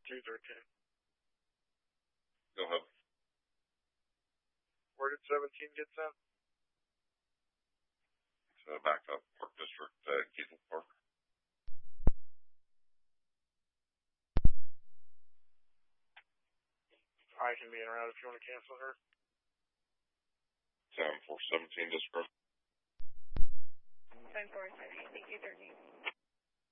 213. Go ahead. Where did 17 get sent? Back up Park District, Keithel Park. I can be in route if you want to cancel her. 10-4-17 District. 10-4-17, thank you, 13.